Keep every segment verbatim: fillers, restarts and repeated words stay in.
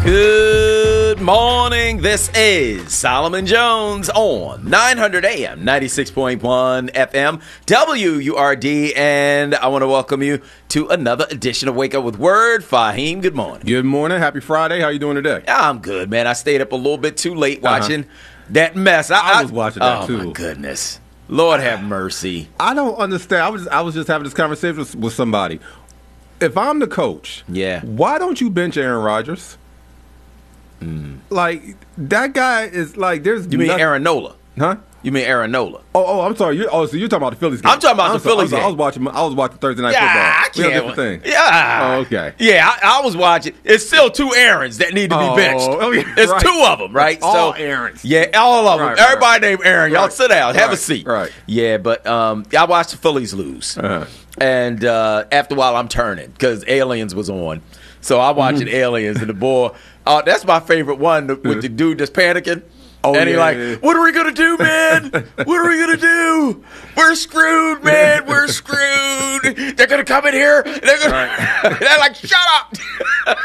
Good morning. This is Solomon Jones on nine hundred A M, ninety-six point one F M, W U R D, and I want to welcome you to another edition of Wake Up with Word. Fahim, good morning. Good morning. Happy Friday. How you doing today? I'm good, man. I stayed up a little bit too late watching uh-huh. that mess. I, I was watching that, oh too. Oh, my goodness. Lord have mercy. I don't understand. I was I was just having this conversation with, with somebody. If I'm the coach, yeah, why don't you bench Aaron Rodgers? Mm. Like, that guy is like, there's You mean nothing, Aaron Nola? Huh? You mean Aaron Nola? Oh, oh, I'm sorry. You're, oh, so you're talking about the Phillies game. I'm talking about I'm the sorry, Phillies I was, game. I was watching. I was watching Thursday night yeah, football. I We have can't. different thing. Yeah. Oh, okay. Yeah, I, I was watching. It's still two Aarons that need to be oh, benched. Oh, yeah, it's right. two of them, right? All so, Aarons. Yeah, all of them. Right, right, Everybody named Aaron. Y'all right. sit down. Have right. a seat. Right. Yeah, but um, I watched the Phillies lose. Uh-huh. And uh, after a while, I'm turning because Aliens was on. So I'm watching Mm-hmm. Aliens, and the boy, uh, that's my favorite one with mm-hmm. the dude that's panicking. Oh, and he yeah, like, yeah. what are we going to do, man? What are we going to do? We're screwed, man. We're screwed. They're going to come in here. They're, gonna, right. they're like, shut up.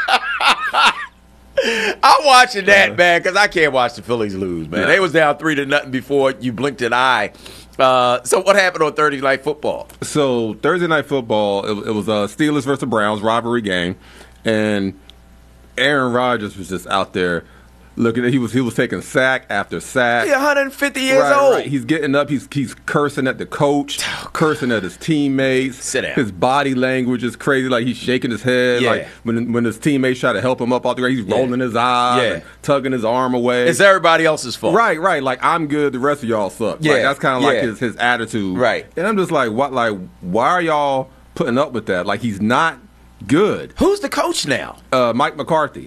I'm watching that, uh, man, because I can't watch the Phillies lose, man. No. They was down three to nothing before you blinked an eye. Uh, so what happened on Thursday Night Football? So Thursday Night Football, it, it was a Steelers versus Browns rivalry game, and Aaron Rodgers was just out there looking at he was he was taking sack after sack. He's one hundred fifty years right, old. Right. He's getting up. He's he's cursing at the coach, oh, cursing at his teammates. Sit down. His body language is crazy. Like he's shaking his head. Yeah. Like when when his teammates try to help him up off the ground, he's yeah. rolling his eyes, yeah. and tugging his arm away. It's everybody else's fault. Right, right. Like I'm good. The rest of y'all suck. Yeah. Like, that's kind of yeah. like his his attitude. Right. And I'm just like, what? Like, why are y'all putting up with that? Like he's not good. Who's the coach now? Uh, Mike McCarthy,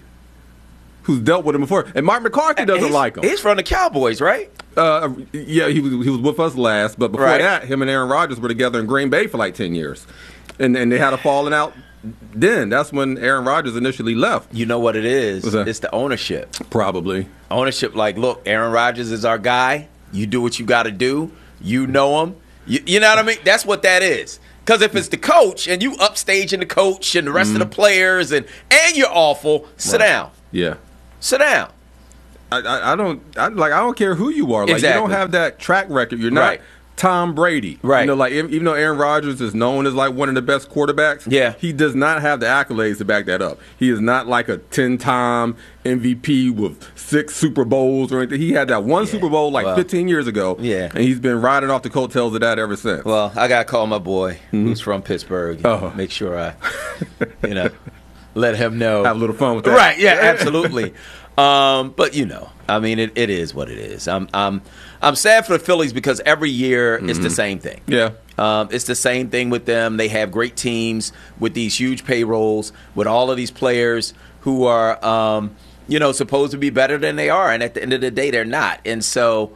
who's dealt with him before, and Mike McCarthy doesn't he's, like him. He's from the Cowboys, right? Uh, yeah, he was he was with us last, but before right. that, him and Aaron Rodgers were together in Green Bay for like ten years, and and they had a falling out. Then that's when Aaron Rodgers initially left. You know what it is? What's that? It's the ownership. Probably ownership. Like, look, Aaron Rodgers is our guy. You do what you got to do. You know him. You, you know what I mean? That's what that is. Because if it's the coach and you upstaging the coach and the rest mm-hmm. of the players and and you're awful, sit right. down. Yeah. Sit down. I, I, I don't I, like. I don't care who you are. Like exactly. you don't have that track record. You're not right. Tom Brady. Right. You know, like even though Aaron Rodgers is known as like one of the best quarterbacks, yeah. he does not have the accolades to back that up. He is not like a ten-time M V P with six Super Bowls or anything. He had that one yeah. Super Bowl like well, fifteen years ago. Yeah. And he's been riding off the coattails of that ever since. Well, I gotta call my boy mm-hmm. who's from Pittsburgh. Oh. Make sure I, you know, let him know. Have a little fun with that. Right? Yeah, absolutely. Um, but you know, I mean, it, it is what it is. I'm, I'm, I'm sad for the Phillies because every year mm-hmm. it's the same thing. Yeah, um, it's the same thing with them. They have great teams with these huge payrolls, with all of these players who are, um, you know, supposed to be better than they are, and at the end of the day, they're not. And so,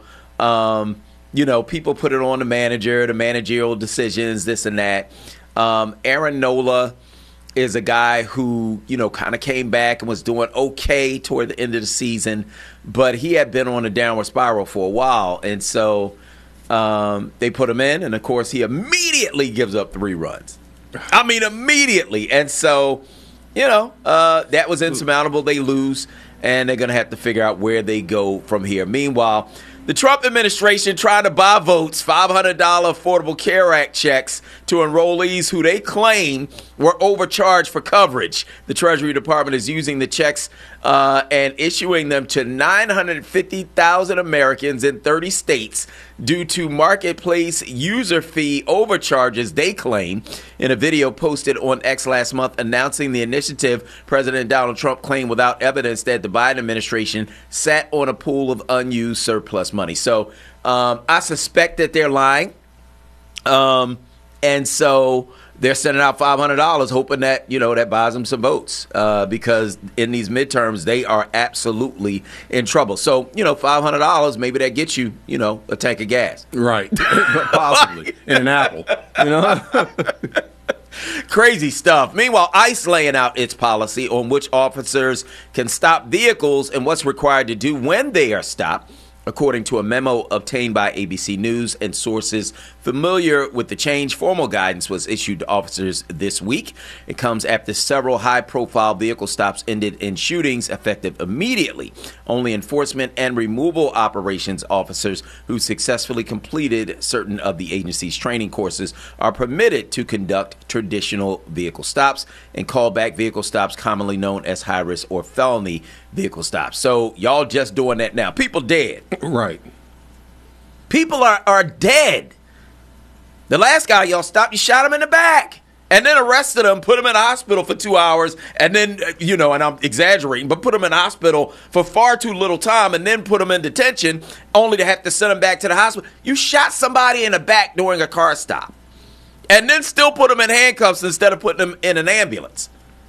um, you know, people put it on the manager, the managerial decisions, this and that. Um, Aaron Nola is a guy who, you know, kind of came back and was doing okay toward the end of the season, but he had been on a downward spiral for a while. And so um, they put him in, and, of course, he immediately gives up three runs. I mean, immediately. And so, you know, uh, that was insurmountable. They lose, and they're going to have to figure out where they go from here. Meanwhile, the Trump administration tried to buy votes, five hundred dollars Affordable Care Act checks to enrollees who they claim were overcharged for coverage. The Treasury Department is using the checks uh, and issuing them to nine hundred fifty thousand Americans in thirty states due to marketplace user fee overcharges, they claim. In a video posted on X last month announcing the initiative, President Donald Trump claimed without evidence that the Biden administration sat on a pool of unused surplus money. So um, I suspect that they're lying. Um, and so they're sending out five hundred dollars hoping that, you know, that buys them some votes uh, because in these midterms, they are absolutely in trouble. So, you know, five hundred dollars, maybe that gets you, you know, a tank of gas. Right. Possibly. In an apple. You know? Crazy stuff. Meanwhile, ICE laying out its policy on which officers can stop vehicles and what's required to do when they are stopped. According to a memo obtained by A B C News and sources familiar with the change, formal guidance was issued to officers this week. It comes after several high-profile vehicle stops ended in shootings effective immediately. Only enforcement and removal operations officers who successfully completed certain of the agency's training courses are permitted to conduct traditional vehicle stops and callback vehicle stops, commonly known as high-risk or felony vehicle stops. So y'all just doing that now. People dead. Right. People are, are dead. The last guy y'all stopped, you shot him in the back and then arrested him, put him in a hospital for two hours, and then, you know, and I'm exaggerating, but put him in a hospital for far too little time and then put him in detention only to have to send him back to the hospital. You shot somebody in the back during a car stop and then still put him in handcuffs instead of putting him in an ambulance.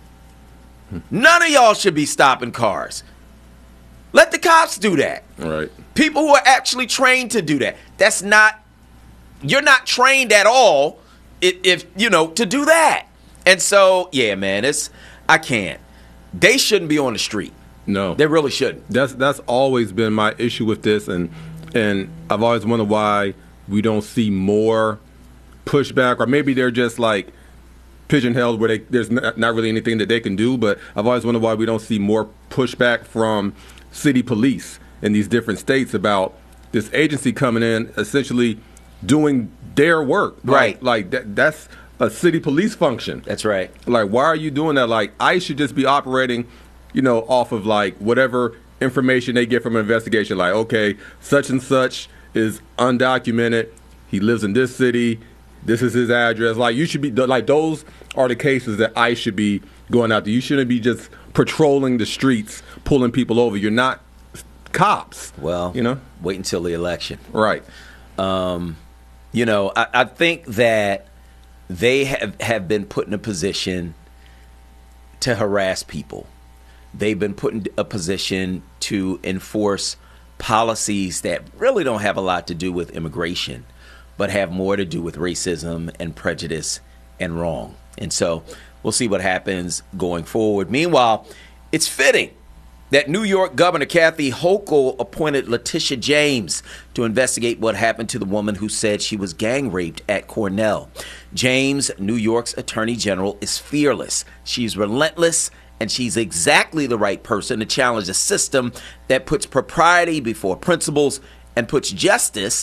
None of y'all should be stopping cars. Let the cops do that. Right. People who are actually trained to do that. That's not, you're not trained at all if, if, you know, to do that. And so, yeah, man, it's, I can't. They shouldn't be on the street. No. They really shouldn't. That's that's always been my issue with this, and and I've always wondered why we don't see more pushback, or maybe they're just like pigeonholed where they, there's not, not really anything that they can do, but I've always wondered why we don't see more pushback from city police in these different states about this agency coming in, essentially doing their work. Right. Like, like that, that's a city police function. That's right. Like, why are you doing that? Like, ICE should just be operating, you know, off of like whatever information they get from an investigation. Like, okay, such and such is undocumented. He lives in this city. This is his address. Like, you should be, like, those are the cases that ICE should be going out to. You shouldn't be just patrolling the streets, pulling people over. You're not cops. Well, you know, wait until the election. Right. Um, you know, I, I think that they have, have been put in a position to harass people. They've been put in a position to enforce policies that really don't have a lot to do with immigration, but have more to do with racism and prejudice and wrong. And so we'll see what happens going forward. Meanwhile, it's fitting that New York Governor Kathy Hochul appointed Letitia James to investigate what happened to the woman who said she was gang raped at Cornell. James, New York's Attorney General, is fearless. She's relentless, and she's exactly the right person to challenge a system that puts propriety before principles and puts justice